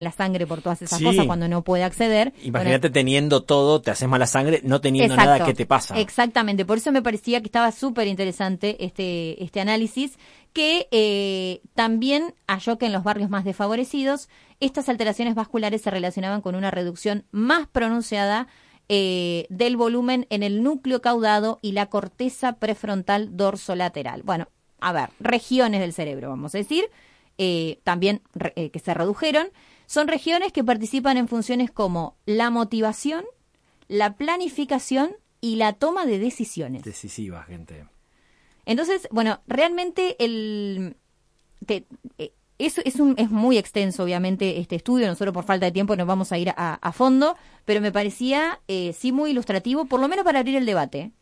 la sangre por todas esas cosas cuando no puede acceder. Imagínate teniendo todo, te haces mala sangre, no teniendo nada que te pasa. Exactamente, por eso me parecía que estaba súper interesante este análisis, que también halló que en los barrios más desfavorecidos estas alteraciones vasculares se relacionaban con una reducción más pronunciada del volumen en el núcleo caudado y la corteza prefrontal dorsolateral. Bueno, a ver, regiones del cerebro, vamos a decir, también que se redujeron. Son regiones que participan en funciones como la motivación, la planificación y la toma de decisiones. Decisiva, gente. Entonces, bueno, realmente es muy extenso, obviamente, este estudio. Nosotros por falta de tiempo nos vamos a ir a fondo, pero me parecía sí muy ilustrativo, por lo menos para abrir el debate.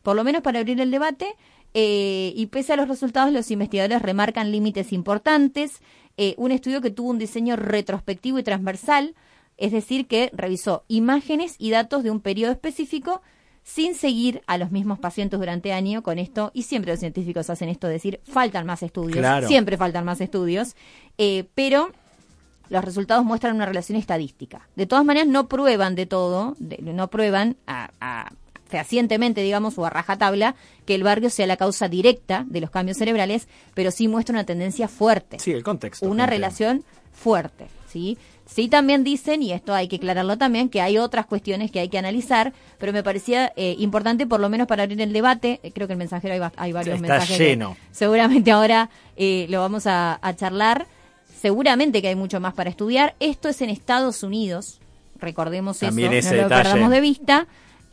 Y pese a los resultados, los investigadores remarcan límites importantes. Un estudio que tuvo un diseño retrospectivo y transversal, es decir, que revisó imágenes y datos de un periodo específico sin seguir a los mismos pacientes durante años. Con esto, y siempre los científicos hacen esto, decir, faltan más estudios, siempre faltan más estudios, pero los resultados muestran una relación estadística. De todas maneras, no prueban de todo, no prueban fehacientemente, digamos, o a rajatabla, que el barrio sea la causa directa de los cambios cerebrales, pero sí muestra una tendencia fuerte. Sí, el contexto. Una relación fuerte, ¿sí? Sí, también dicen, y esto hay que aclararlo también, que hay otras cuestiones que hay que analizar, pero me parecía importante, por lo menos para abrir el debate. Creo que el Mensajero hay varios mensajes. Está lleno. Seguramente ahora lo vamos a charlar. Seguramente que hay mucho más para estudiar. Esto es en Estados Unidos, recordemos también eso, no lo perdamos de vista.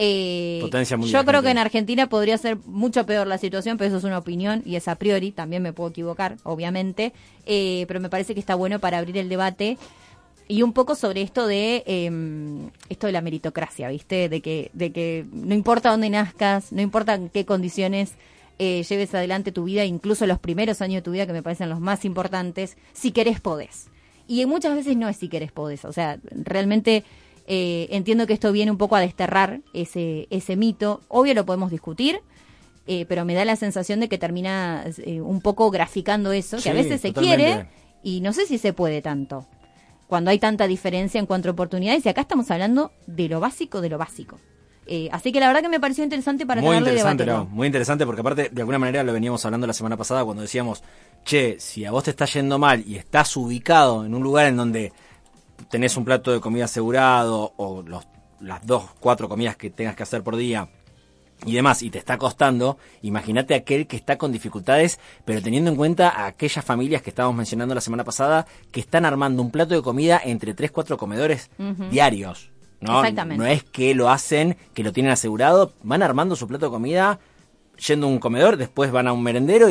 Yo creo que en Argentina podría ser mucho peor la situación, pero eso es una opinión y es a priori, también me puedo equivocar, obviamente, pero me parece que está bueno para abrir el debate y un poco sobre esto de la meritocracia, ¿viste? De que no importa dónde nazcas, no importa en qué condiciones lleves adelante tu vida, incluso los primeros años de tu vida, que me parecen los más importantes, si querés podés. Y muchas veces no es si querés podés, o sea, realmente entiendo que esto viene un poco a desterrar ese mito. Obvio lo podemos discutir, pero me da la sensación de que termina un poco graficando eso, que a veces se quiere y no sé si se puede tanto cuando hay tanta diferencia en cuanto a oportunidades, y acá estamos hablando de lo básico de lo básico. Así que la verdad que me pareció interesante para tratarlo y debatirlo. Muy interesante, porque aparte de alguna manera lo veníamos hablando la semana pasada cuando decíamos, che, si a vos te está yendo mal y estás ubicado en un lugar en donde tenés un plato de comida asegurado o las 2-4 comidas que tengas que hacer por día y demás, y te está costando, imagínate aquel que está con dificultades, pero teniendo en cuenta a aquellas familias que estábamos mencionando la semana pasada, que están armando un plato de comida entre 3-4 comedores diarios. ¿No? Exactamente. No es que lo hacen, que lo tienen asegurado, van armando su plato de comida yendo a un comedor, después van a un merendero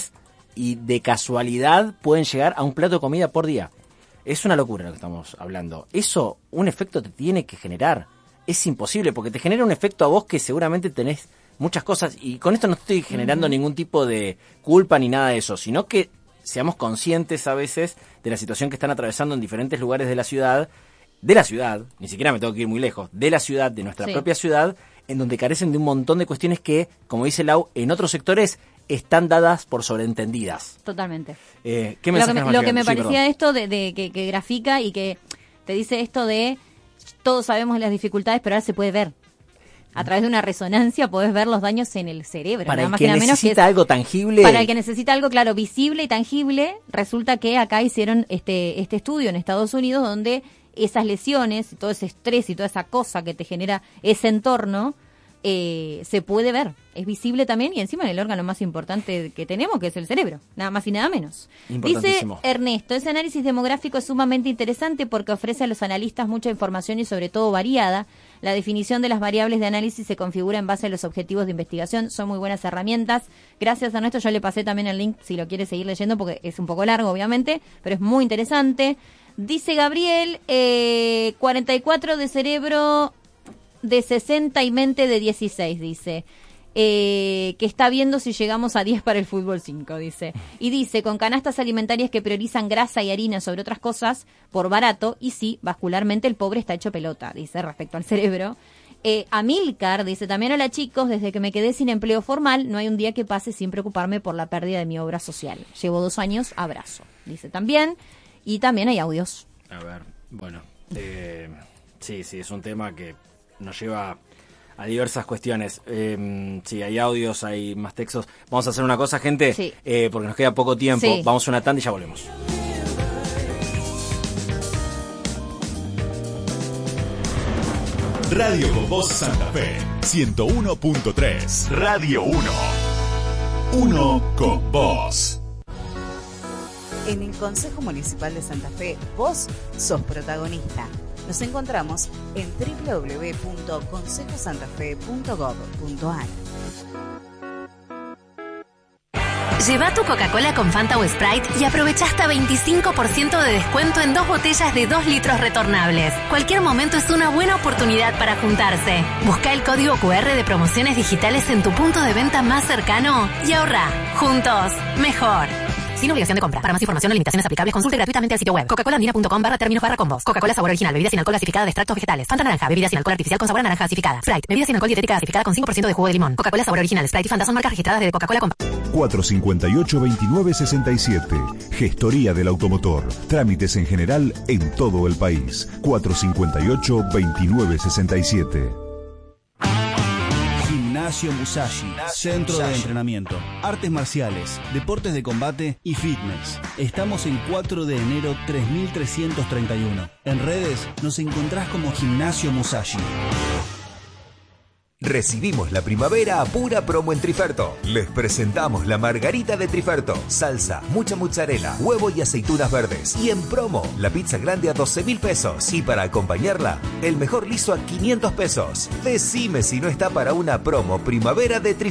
y de casualidad pueden llegar a un plato de comida por día. Es una locura lo que estamos hablando. Eso, un efecto te tiene que generar. Es imposible, porque te genera un efecto a vos que seguramente tenés muchas cosas. Y con esto no estoy generando ningún tipo de culpa ni nada de eso, sino que seamos conscientes a veces de la situación que están atravesando en diferentes lugares de la ciudad, ni siquiera me tengo que ir muy lejos, de la ciudad, de nuestra propia ciudad, en donde carecen de un montón de cuestiones que, como dice Lau, en otros sectores están dadas por sobreentendidas. Totalmente. ¿Qué mensaje lo que me parecía esto de que grafica y que te dice esto de todos sabemos las dificultades, pero ahora se puede ver. A través de una resonancia podés ver los daños en el cerebro. Para nada el más que nada menos necesita algo tangible. Para el que necesita algo, claro, visible y tangible, resulta que acá hicieron este estudio en Estados Unidos donde esas lesiones, todo ese estrés y toda esa cosa que te genera ese entorno, se puede ver, es visible también, y encima en el órgano más importante que tenemos, que es el cerebro, nada más y nada menos. Dice Ernesto, ese análisis demográfico es sumamente interesante porque ofrece a los analistas mucha información y sobre todo variada. La definición de las variables de análisis se configura en base a los objetivos de investigación, son muy buenas herramientas. Gracias a Ernesto, yo le pasé también el link si lo quiere seguir leyendo porque es un poco largo obviamente, pero es muy interesante. Dice Gabriel, 44 de cerebro de 60 y mente de 16, dice. Que está viendo si llegamos a 10 para el fútbol 5, dice. Y dice, con canastas alimentarias que priorizan grasa y harina sobre otras cosas por barato, y sí, vascularmente el pobre está hecho pelota, dice, respecto al cerebro. Amilcar dice, también hola chicos, desde que me quedé sin empleo formal, no hay un día que pase sin preocuparme por la pérdida de mi obra social. Llevo 2 años, abrazo, dice también. Y también hay audios. A ver, Bueno, sí, es un tema que nos lleva a diversas cuestiones. Sí, hay audios, hay más textos. Vamos a hacer una cosa, gente, Sí. Porque nos queda poco tiempo. Sí. Vamos a una tanda y ya volvemos. Radio con Voz Santa Fe 101.3. Radio 1. Uno con vos. En el Consejo Municipal de Santa Fe, vos sos protagonista. Nos encontramos en www.consejosantafe.gov.ar. Lleva tu Coca-Cola con Fanta o Sprite y aprovecha hasta 25% de descuento en 2 botellas de 2 litros retornables. Cualquier momento es una buena oportunidad para juntarse. Busca el código QR de promociones digitales en tu punto de venta más cercano y ahorra. Juntos, mejor. Sin obligación de compra. Para más información o limitaciones aplicables, consulte gratuitamente el sitio web coca-cola.com/términos/combos. Coca-Cola sabor original, bebida sin alcohol gasificada de extractos vegetales. Fanta naranja, bebida sin alcohol artificial con sabor a naranja gasificada. Sprite, bebida sin alcohol dietética gasificada con 5% de jugo de limón. Coca-Cola sabor original, Sprite y Fanta son marcas registradas de Coca-Cola. 458-2967. Gestoría del automotor. Trámites en general en todo el país. 458-2967. Gimnasio Musashi, centro de entrenamiento, artes marciales, deportes de combate y fitness. Estamos en 4 de enero 3331. En redes nos encontrás como Gimnasio Musashi. Recibimos la primavera a pura promo en Triferto. Les presentamos la margarita de Triferto. Salsa, mucha mozzarella, huevo y aceitunas verdes. Y en promo, la pizza grande a 12.000 pesos. Y para acompañarla, el mejor liso a 500 pesos. Decime si no está para una promo primavera de Triferto.